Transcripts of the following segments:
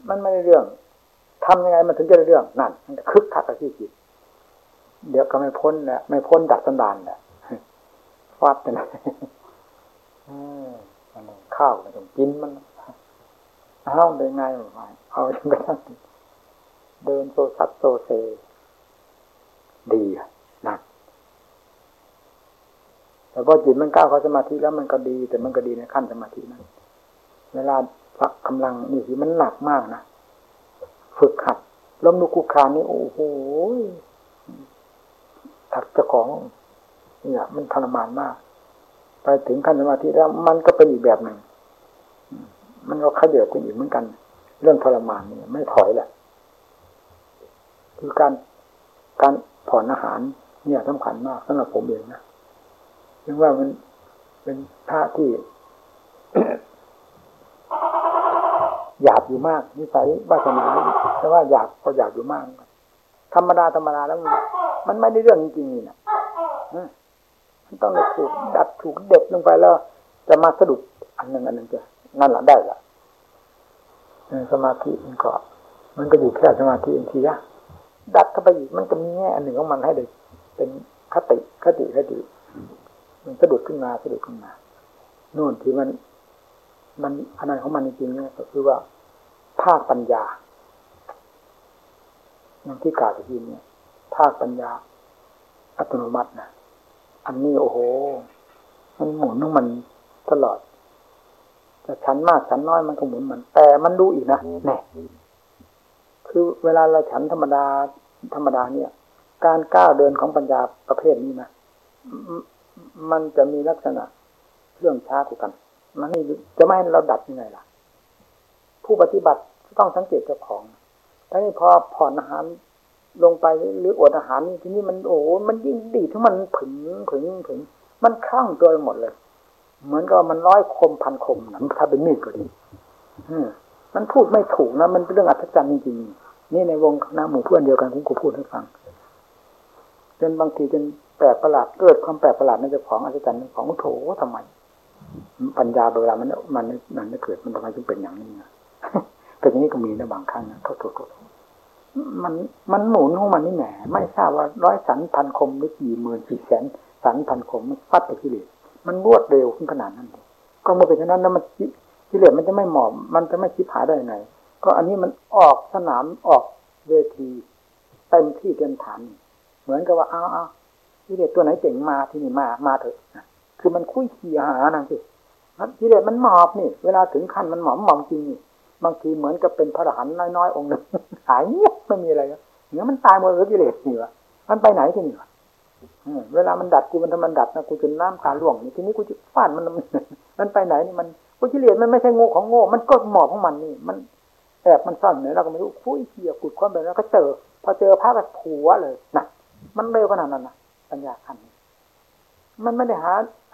มันไม่ได้เรื่องทำยังไงมันถึงจะได้เรื่องนั่นมันคึกคักกับที่จิตเดี๋ยวก็ไม่พ้นแหละไม่พ้นดัดสันดานแหละฟัดไปเลยข้าวมันต้องกินมันเอาได้ไงเอาจนกระทั่งเดินโซซัดโซเซดีนะแต่พอจิตมันก้าวเข้าสมาธิแล้วมันก็ดีแต่มันก็ดีในขั้นสมาธินั้นเวลาพักกำลังนี่สิมันหนักมากนะฝึกหัดล้มลุกคลุกคลานนี่โอ้โหถักเจ้าของเนี่ยมันทรมานมากไปถึงขั้นสมาธิแล้วมันก็เป็นอีกแบบหนึ่งมันก็ขยับขึ้นอีกเหมือนกันเรื่องทรมานนี่ไม่ถอยแหละคือการผ่อนอาหารเนี่ยสำคัญมากสำหรับผมเองนะถึงว่ามันเป็นท่าที่ หยาบอยู่มากนิสัยวาสนาแต่ว่าหยาบก็หยาบอยู่มากธรรมดาแล้วมันไม่ได้เรื่องจริงๆนี่นะมันต้องถูกดัดถูกเด็ดลงไปแล้วจะมาสะดุดอันหนึ่งจะนั่นแหละได้ละสมาธิมันก็อยู่แค่สมาธิเองทีละดัดเข้าไปอีกมันก็มีแง่อันหนึ่งของมันให้ได้เป็นคติมันสะดุดขึ้นมาโน่นที่มันอันนั้นของมันจริงๆเนี่ยก็คือว่าภาคปัญญาอย่างที่กล่าวไปทีเนี่ยภาคปัญญาอัตโนมัตินะอันนี้โอ้โหมันหมุนของมันตลอดจะชั้นมากชั้นน้อยมันก็หมุนมันแต่มันรู้อีกนะแน่คือเวลาเราฉันธรรมดาเนี่ยการก้าวเดินของปัญญาประเภทนี้นะมันจะมีลักษณะเรื่องช้ากว่ากันมันนี่จะไม่ให้เราดัดยังไงล่ะผู้ปฏิบัติต้องสังเกตเจ้าของถ้านี่พอผ่อนอาหารลงไปหรืออดอาหารนี่ทีนี้มันโอ้มันยิ่งดีที่มันผึ่งมันคลั่งตัวหมดเลยเหมือนกับมันร้อยคมพันคมนะถ้าเป็นมีดก็ดีมันพูดไม่ถูกนะมันเป็นเรื่องอัศจรรย์จริงๆนี่ในวงคณะหมู่เพื่อนเดียวกันผมก็พูดให้ฟังจนบางทีจนแปลกประหลาดเกิดความแปลกประหลาดในเจ้าของอัศจรรย์ของโถทำไมปัญญาเวลามันเกิดมันทำไมจึงเป็นอย่างนี้นะแต่ทีนี้ก็มีนะบางครั้งนะโทษมันหมุนของมันนี่แหมไม่ทราบว่าร้อยสันพันคมหรือกี่หมื่นกี่แสนสันพันคมมันฟัดไปกิเลสมันรวดเร็วขึ้นขนาดนั้นก็เมื่อเป็นฉะนั้นแล้วมันกิเลสมันจะไม่หมอบมันจะไม่ชิบหายได้ยังไงก็อันนี้มันออกสนามออกเวทีเต็มที่เต็มฐานเหมือนกับว่าเอากิเลสตัวไหนเก่งมาที่นี่มาเถอะคือมันคุยขี่หานั่นสิกิเลสมันหมอบนี่เวลาถึงขั้นมันหมอบจริงนี่บางทีเหมือนกับเป็นพระอรหันต์น้อยๆองค์หนึ่งหายเงียบไม่มีอะไรแล้วเนี่ยมันตายหมดเลยกิเลสนี่วะมันไปไหนที่นี่วะเวลามันดัดกูมันทำมันดัดนะกูจนน้ำตาล่วงนี่ทีนี้กูจะฟาดมันไปไหนนี่มันกิเลสมันไม่ใช่โง่ของโง่มันก็หมอบของมันนี่มันแอบมันซ่อนเนี่ยเราก็ไม่รู้คุยเขี่ยกุดความไปแล้วก็เจอพอเจอพระก็ผัวเลยนะมันเร็วขนาดนั้นนะปัญญาขั้นมันไม่ได้หา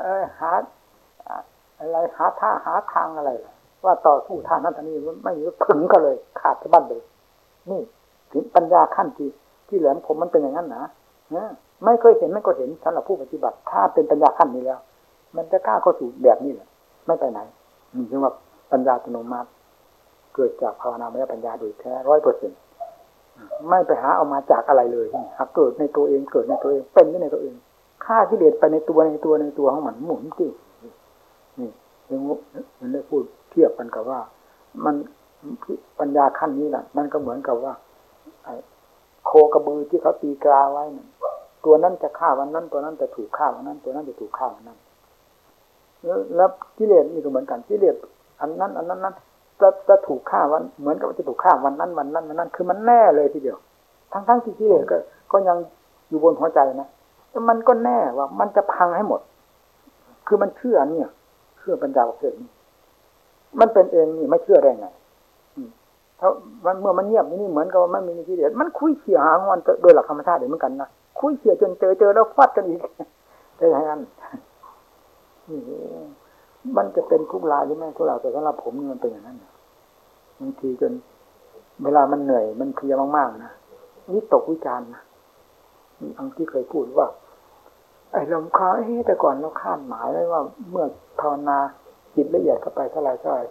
อะไรหาท่าหาทางอะไรว่าต่อสู้ท่านั้นท่านี้ไม่ถึงก็เลยขาดสะบั้นเลยนี่ถึงปัญญาขั้นที่แหลมคมมันเป็นอย่างนั้นนะไม่เคยเห็นไม่ก็เห็นสำหรับผู้ปฏิบัติถ้าเป็นปัญญาขั้นนี้แล้วมันจะกล้าเข้าสู่แบบนี้แหละไม่ไปไหนนี่คือว่าปัญญาอัตโนมัติเกิดจากภาวนามยปัญญาโดยแท้ 100% ไม่ไปหาเอามาจากอะไรเลยหากเกิดในตัวเองเป็นในตัวเองฆ่ากิเลสไปในตัวของมันหมุนที่นี่มันได้พูดเทียบกันกับว่ามันปัญญาขั้นนี้แหละมันก็เหมือนกับว่าโคกระบือที่เขาตีกาไว้เนี่ยตัวนั้นจะฆ่าวันนั้นตัวนั้นจะถูกฆ่าวันนั้นตัวนั้นจะถูกฆ่าวันนั้นแล้วกิเลสนี่ก็เหมือนกันกิเลสอันนั้นจะถูกฆ่าวันเหมือนกับจะถูกฆ่าวันนั้นคือมันแน่เลยทีเดียวทั้งที่กิเลสก็ยังอยู่บนหัวใจนะแต่มันก็แน่ว่ามันจะพังให้หมดคือมันเชื่อเนี่ยเชื่อปัญญาประเภทนี้มันเป็นเองนี่ไม่เชื่อได้ไงเพราะเมื่อมันเงียบนี่เหมือนกับว่ามันมีกิเลสมันคุยเขี่ยหางอนโดยหลักธรรมชาติเหมือนกันนะคุยเขี่ยจนเจอแล้วฟาดกันอีกได้อย่างนั้นมันจะเป็นทุกรายหรือไม่ทุกรายแต่สำหรับผมมันเป็นอย่างนั้นบางทีจนเวลามันเหนื่อยมันเพลียมากๆนะวิตกวิจารณ์นะบางที่เคยพูดว่าไอ้ลมคาแต่ก่อนเราคาดหมายไว้ว่าเมื่อภาวนาจิตละเอียดเข้าไปเท่าไหร่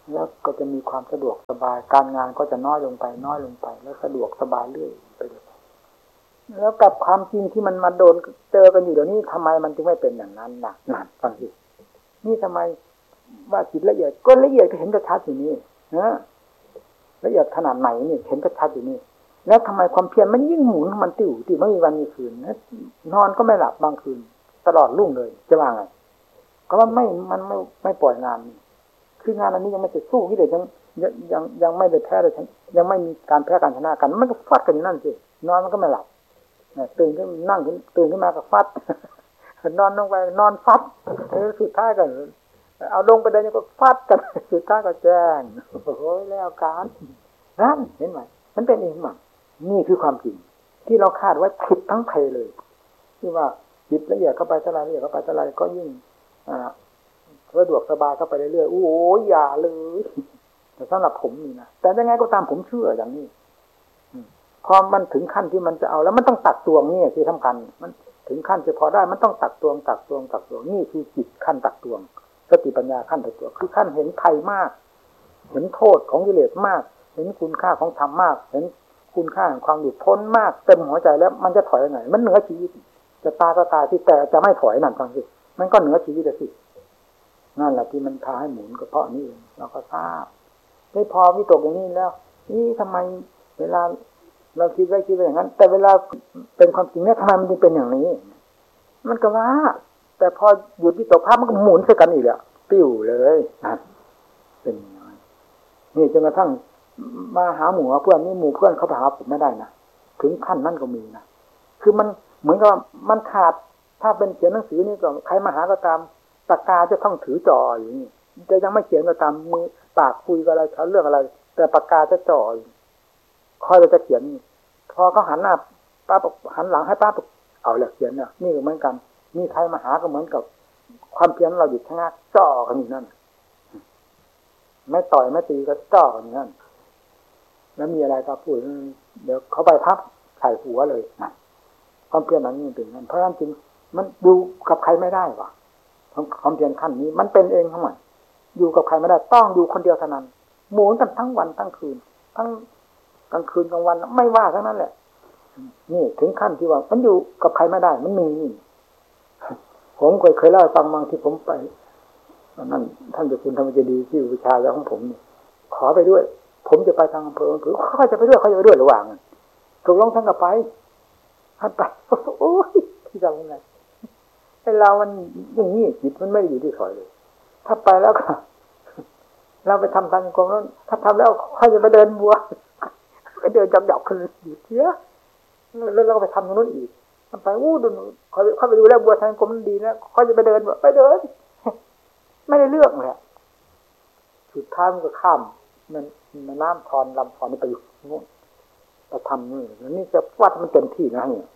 แล้วก็จะมีความสะดวกสบายการงานก็จะน้อยลงไปแล้วสะดวกสบายเรื่อยไปเลยแล้วกับความจริงที่มันมาโดนเจอกันอยู่เดี๋ยวนี้ทำไมมันจึงไม่เป็นอย่างนั้นล่ะนั่นฟังสินี่ทำไมว่าจิตละเอียดก็ละเอียดก็เห็นชัดอยู่นี่นะละเอียดขนาดไหนนี่เห็นชัดอยู่นี่แล้วทำไมความเพียรมันยิ่งหมุนมันติ้วที่ไม่มีวันมีคืนนะนอนก็ไม่หลับบางคืนตลอดรุ่งเลยจะว่าไงก็ว่ามันไม่ปล่อยงานคืองานอันนี้ยังไม่เสร็จสู้ที่เดี๋ยวยังไม่ได้แพ้เลยฉันยังไม่มีการแพ้การชนะกันมันก็ฟัดกันอยู่นั่นสินอนมันก็ไม่หลับตื่นขึ้นนั่งตื่นขึ้นมาก็ฟัดนอนลงไปนอนฟัดสุดท้ายก็เอาลงไปเดินก็ฟัดกันสุดท้ายก็แจ้งโอ้ยแล้วการนั่นเห็นไหมมันเป็นเองมั้งนี่คือความจริงที่เราคาดไว้ผิดทั้งเพเลยที่ว่าจิตละเอียดเข้าไปเท่าไรละเอียดเข้าไปเท่าไรก็ยิ่งสะดวกสบายเข้าไปเรื่อยๆโอ้ยอย่าเลยแต่สำหรับผมนี่นะแต่ยังไงก็ตามผมเชื่ออย่างนี้พอมันถึงขั้นที่มันจะเอาแล้วมันต้องตักตวงนี่ที่สำคัญมันถึงขั้นจะพอได้มันต้องตักตวงนี่คือจิตขั้นตักตวงสติปัญญาขั้นตักตวงคือขั้นเห็นภัยมากเห็นโทษของกิเลสมากเห็นคุณค่าของธรรมมากเห็นคุณค่าของความหลุดพ้นมากเต็มหัวใจแล้วมันจะถอยยังไงมันเหนือชีวิตจะตายก็ตายที่แต่จะไม่ถอยนั่นฟังสิมันก็เหนือชีวิตสินั่นแหละที่มันพาให้หมุนก็เพราะนี่เองเราก็ทราบไม่พอวิตกอย่างนี้แล้วนี่ทำไมเวลาเราคิดไว้อย่างนั้นแต่เวลาเป็นความจริงเนี่ยทำไมมันจึงเป็นอย่างนี้มันก็ว่าแต่พอหยุดวิตกภาพมันก็หมุนใส่กันอีกแล้วปิ้วเลยนะเป็นอย่างนี้นี่จนกระทั่งมาหาหมู่เพื่อนนี่หมู่เพื่อนเขาไปหาผมไม่ได้นะถึงขั้นนั้นก็มีนะคือมันเหมือนกับมันขาดถ้าเป็นเขียนหนังสือนี่ก็ใครมาหาก็ตามปากกาจะต้องถือจ่ออย่างนี้จะยังไม่เขียนก็ตามมือปากคุยกับอะไรเขาเรื่องอะไรแต่ปากกาจะจ่อคอยเราจะเขียนพอเขาหันหน้าป้าหันหลังให้ป้าเอาแหละเขียนเนี่ยนี่ก็เหมือนกันมีใครมาหาก็เหมือนกับความเพียรเราหยุดชะงักจ่อกันอยู่นั่นไม่ต่อยไม่ตีก็จ่อกันอยู่นั่นแล้วมีอะไรก็พูดเดี๋ยวเขาไปพับใส่หัวเลยนะความเพียรนั้นนี่เป็นงั้นเพราะฉะนั้นจริงมันดูกับใครไม่ได้ว่ะความเพียรขั้นนี้มันเป็นเองทั้งหมดอยู่กับใครไม่ได้ต้องอยู่คนเดียวเท่านั้นหมุนกันทั้งวันทั้งคืนทั้งกลางคืนกลางวันไม่ว่าทั้งนั้นแหละนี่ถึงขั้นที่ว่ามันอยู่กับใครไม่ได้มันมีนี่ผมเคยเล่าให้ฟังบางที่ผมไปนั่นท่านเจ้าคุณธรรมเจดีย์ที่วิชาแล้วของผมนี่ขอไปด้วยผมจะไปทางอำเภอเขาจะไปด้วยระหว่างตกลงท่านก็ไปท่านไปโอ้ยที่ทำยังไงไอ้เรามันอย่างนี้จิตมันไม่ได้อยู่ที่ถอยเลยถ้าไปแล้วก็เราไปทำทางกองนั้นถ้าทำแล้วเขาจะไปเดินบัวไปเดินจับหยอกคนอยู่เสียแล้วเราก็ไปทำตรงนู้นอีกมันไปดูเขาไปดูแล้วบัวทางกรมมันดีนะเขาจะไปเดินไปเดินไม่ได้เลือกเลยสุดท้ายมันก็ข้ามมันน้ำทอนลำทอนนี่ไปอยู่นู้นจะทำนี่จะวัดมันเต็มที่นะเนี่ย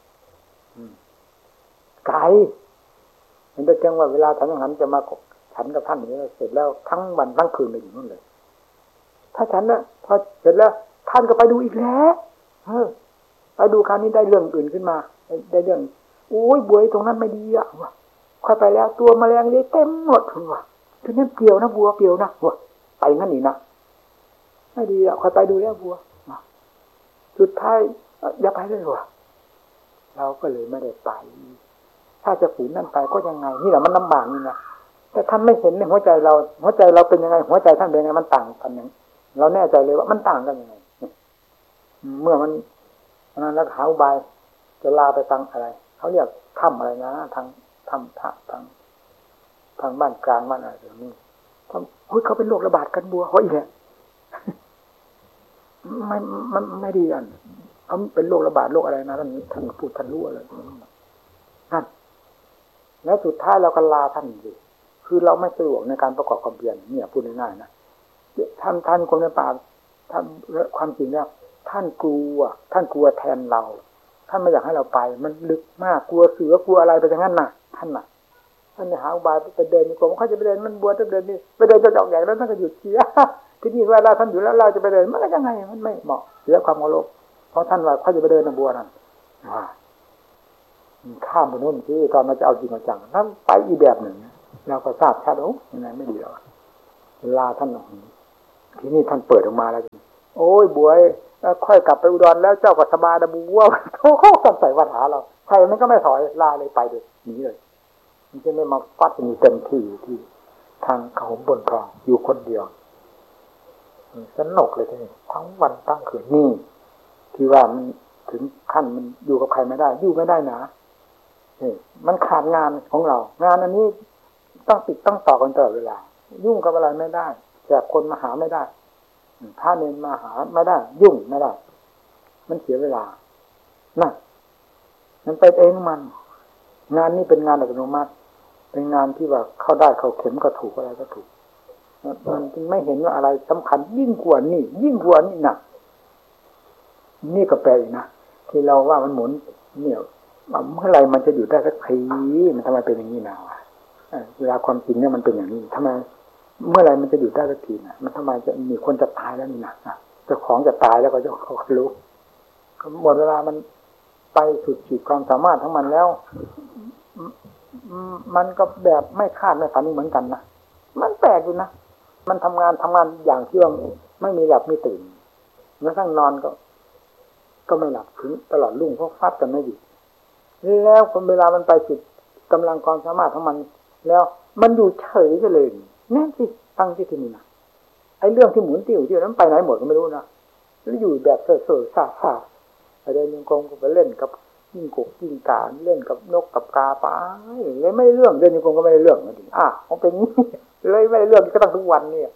ไกลมันเป็นจังว่าเวลาท่านหันจะมาฉันกับท่านอย่างนี้เสร็จแล้วทั้งวันทั้งคืนไปอยู่นู่นเลยถ้าฉันนะพอเสร็จแล้วท่านก็ไปดูอีกแล้วไปดูคราวนี้ได้เรื่องอื่นขึ้นมาได้เรื่องโอ้ยบวยตรงนั้นไม่ดีอ่ะว่ะค่อยไปแล้วตัวแมลงเลยเต็มหมดว่ะทีนี้เปลี่ยวนะบัวเปลี่ยวนะว่ะไปงั้นอีกนะไม่ดีอ่ะค่อยไปดูแล้วบัวสุดท้ายอย่าไปเลยว่ะเราก็เลยไม่ได้ไปถ้าจะฝืนนั่นไปก็ยังไงนี่แหละมันลำบากนี่นะแต่ท่านไม่เห็นในหัวใจเราเป็นยังไงหัวใจท่านเป็นยังไงมันต่างกันยังเราแน่ใจเลยว่ามันต่างกันยังไงเมื่อมันนั้นแล้วหาอุบายจะลาไปทางอะไรเขาเรียกถ้ำอะไรนะทางบ้านกลางบ้านอะไรอย่างนี้เขาเป็นโรคระบาดกันบัวเขาอีกแล้วมันไม่ดีอันเขาเป็นโรคระบาดโรคอะไรนะท่านพูดท่านรู้อะไรนั่นแล้วสุดท้ายเราก็ลาท่านอยู่คือเราไม่สะดวกในการประกอบความเพียรเนี่ยพูดง่ายๆนะท่านคนในป่าท่านความจริงแล้วท่านกลัวแทนเราท่านไม่อยากให้เราไปมันลึกมากกลัวเสือกลัวอะไรไปอย่างนั้นน่ะท่านหาอุบายไปเดินดีกว่าเขาจะไปเดินมันบัวจะเดินนี่ไปเดินจะจอกใหญ่แล้วท่านก็หยุดเสียที่นี่เวลาท่านอยู่แล้วเราจะไปเดินมันก็ยังไงมันไม่เหมาะเสียความเคารพเพราะท่านว่าเขาจะไปเดินบัวนั่นข้ามไปโน่นที่ตอนมาจะเอาจริงเอาจังท่านไปอีแบบหนึ่งเราก็ทราบชัดยังไงไม่ดีหรอกลาท่านที่นี่ท่านเปิดออกมาแล้วโอ้ยบวยค่อยกลับไปอุดรแล้วเจ้าก็สบายนะบัวเขาต้องใส่วัฏหาเราใครมันก็ไม่ถอยลาเลยไปเลยหนีเลยมันจะไม่มาฟัดมีเต็มที่ที่ทางเขาบนทองอยู่คนเดียวสนุกเลยทีนี้ทั้งวันตั้งคืนนี่ที่ว่ามันถึงขั้นมันอยู่กับใครไม่ได้อยู่ไม่ได้นะนี่มันขาดงานของเรางานอันนี้ต้องติดต้องต่อกันตลอดเวลายุ่งกับอะไรไม่ได้แจกคนมาหาไม่ได้พระเนรมาหาไม่ได้ยุ่งไม่ได้มันเสียเวลานั่นมันเป็นเองมันงานนี้เป็นงานอัตโนมัติเป็นงานที่ว่าเข้าได้เข้าเข็มก็ถูกอะไรก็ถูกมันจึงไม่เห็นว่าอะไรสำคัญยิ่งกว่านี่ยิ่งกว่านี่นะนี่ก็แปลอีกนะที่เราว่ามันหมุนเนี่ยเมื่อไรมันจะอยู่ได้สักทีมันทำไมเป็นอย่างนี้นะเวลาความจริงเนี่ยมันเป็นอย่างนี้ทำไมเมื่อไรมันจะอยู่ได้สักทีนะมันทำไมจะมีคนจะตายแล้วนี่นะเจ้าของจะตายแล้วก็เจ้าของรู้หมดเวลามันไปสุดขีดความสามารถของมันแล้วมันก็แบบไม่คาดไม่ฝันเหมือนกันนะมันแปลกอยู่นะมันทำงานอย่างที่ว่าไม่มีหลับไม่ตื่นแม้กระทั่งนอนก็ไม่หลับถึงตลอดรุ่งเพราะฟาดกันไม่หยุดแล้วคนเวลามันไปสุดกำลังความสามารถของมันแล้วมันอยู่เฉยเลยแน่สิตั้งที่นี่นะไอ้เรื่องที่หมุนติ้วนั้นไปไหนหมดก็ไม่รู้นะแล้วอยู่แบบเซ่อๆซ่าๆไปเดินยังคงไปเล่นกับยิ่งกบยิ่งกาเล่นกับนกกับกาไปเลยไม่ได้เรื่องเดินยังคงก็ไม่ได้เรื่องมันเป็นงี้เลยไม่ได้เรื่องก็ตั้งทุกวันเนี่ย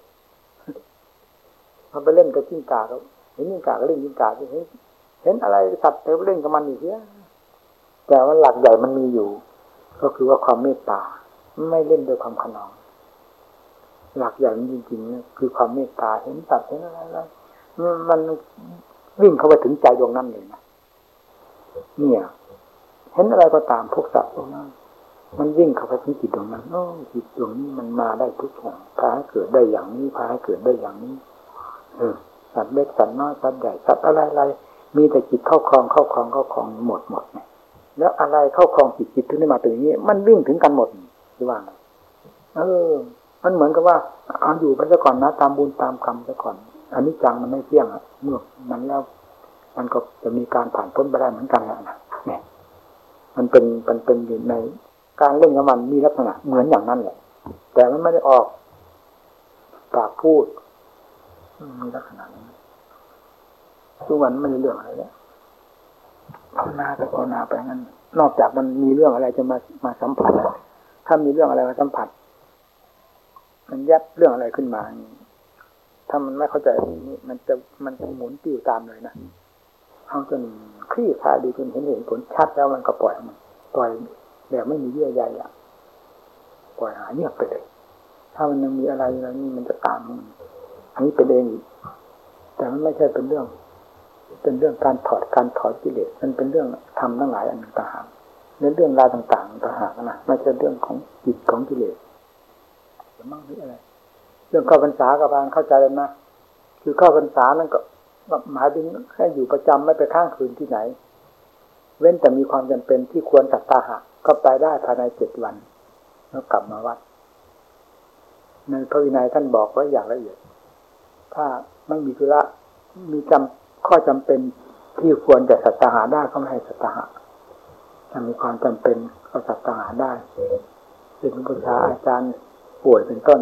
มันไปเล่นกับจิ้งกาก็เห็นจิ้งกาก็เล่นจิ้งกาเห็นอะไรสัตว์ไปเล่นกับมันอีกเนี่ยแต่ว่าหลักใหญ่มันมีอยู่ก็คือว่าความเมตตาไม่เล่นด้วยความขนองหลักใหญ่จริงๆเนี่ยคือความเมตตาเห็นสัตว์เห็นอะไรมันวิ่งเข้าไปถึงใจดวงนั้นเลยนะเนี่ยเห็นอะไรก็ตามพวกสัตว์พวกนั้นมันวิ่งเข้าไปที่จิตดวงนั้นจิตดวงนี้มันมาได้ทุกอย่างพาให้เกิดได้อย่างนี้พาให้เกิดได้อย่างนี้สัตว์เล็กสัตว์น้อยสัตว์ใหญ่สัตว์อะไรมีแต่จิตเข้าครองหมดเนี่ยแล้วอะไรเข้าครองจิตถึงได้มาเป็นอย่างนี้มันวิ่งถึงกันหมดหรือว่ามันเหมือนกับว่าเอาอยู่ไปซะก่อนนะตามบุญตามกรรมซะก่อนอันนี้จังมันไม่เที่ยงเมื่อมันแล้วมันก็จะมีการผ่านพ้นไปได้เหมือนกันนะเนี่ยมันเป็นอยู่ในการเล่นกับมันมีลักษณะเหมือนอย่างนั้นแหละแต่มันไม่ได้ออกปากพูดมีลักษณะนั้นทุกวันไม่ได้เรื่องอะไรแล้วภาวนาไปงั้นนอกจากมันมีเรื่องอะไรจะมาสัมผัสแล้วถ้ามีเรื่องอะไรมาสัมผัสมันยัดเรื่องอะไรขึ้นมาถ้ามันไม่เข้าใจนี่มันจะหมุนติ้วตามเลยนะเอาจนคลี่คลายดูจนเห็นผลชัดแล้วมันก็ปล่อยแบบไม่มีเยื่อใยปล่อยหายเงียบไปเลยถ้ามันยังมีอะไรนี่มันจะตามมันอันนี้เป็นเองแต่มันไม่ใช่เป็นเรื่องการถอดกิเลสมันเป็นเรื่องธรรมทั้งหลายอันต่างหากในเรื่องราวต่างๆต่างหากนะไม่ใช่เรื่องของจิตของกิเลสจะมั่งหรืออะไรเรื่องเข้าพรรษากับการเข้าใจแล้วนะคือเข้าพรรษานั่นก็หมายถึงแค่อยู่ประจำไม่ไปค้างคืนที่ไหนเว้นแต่มีความจำเป็นที่ควรสัตตาหะก็ไปได้ภายใน7 วันแล้วกลับมาวัดในพระวินัยท่านบอกไว้อย่างละเอียดถ้าไม่มีธุระมีข้อจำเป็นที่ควรจะสัตตาหะได้ก็ไม่ให้สัตตาหะถ้ามีความจำเป็นก็สัตตาหะได้เป็นบูชาอาจารย์ป่วยเป็นต้น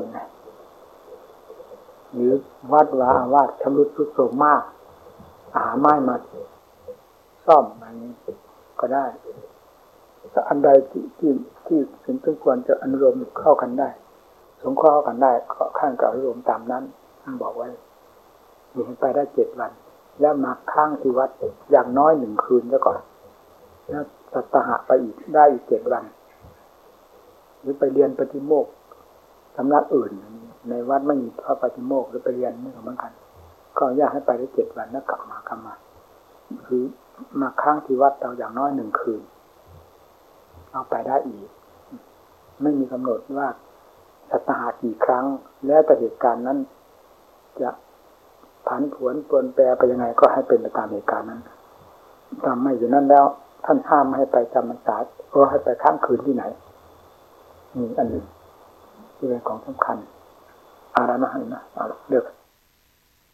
หรือวัดวาอาวาสชำรุดทรุดโทรมมากหาไม้มาซ่อมอันนี้ก็ได้ถ้าอันใดที่ถึงควรจะอนุโลมเข้ากันได้สงเคราะห์เข้ากันได้ก็ข้างกับอนุโลมตามนั้นท่านบอกไว้มีไปได้7 วันแล้วมาค้างที่วัดอย่างน้อย1 คืนซะก่อนแล้วสัตตหะไปอีกได้อีก7 วันหรือไปเรียนปฏิโมกข์สำนักอื่นในวัดไม่มีพระปฏิโมกข์หรือไปเรียนไม่เหมือนกันก็อนุญาตให้ไปได้7 วันแล้วกลับมาคือมาค้างที่วัดเราอย่างน้อย1 คืนเอาไปได้อีกไม่มีกำหนดว่าสัตหะกี่ครั้งแล้วแต่เหตุการณ์นั้นจะผันผวนเปลี่ยนแปลไปยังไงก็ให้เป็นไปตามเหตุการณ์นั้นทำไม่อยู่นั่นแล้วท่านห้ามให้ไปจำพรรษาก็ให้ไปค้างคืนที่ไหนนี่อันหนึ่งที่เป็นของสำคัญอะไรมาให้นะเลือก